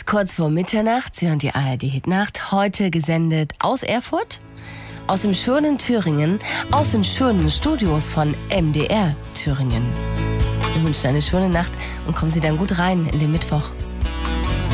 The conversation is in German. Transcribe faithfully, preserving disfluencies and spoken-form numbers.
kurz vor Mitternacht. Sie hören die A R D Hitnacht. Heute gesendet aus Erfurt, aus dem schönen Thüringen, aus den schönen Studios von M D R Thüringen. Wir wünschen eine schöne Nacht und kommen Sie dann gut rein in den Mittwoch.